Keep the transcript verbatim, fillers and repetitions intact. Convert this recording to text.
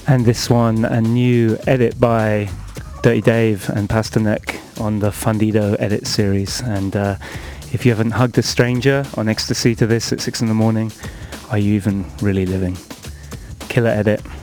And this one, a new edit by Dirty Dave and Pasternak on the Fundido edit series. And uh, if you haven't hugged a stranger on ecstasy to this at six in the morning, are you even really living? Killer edit.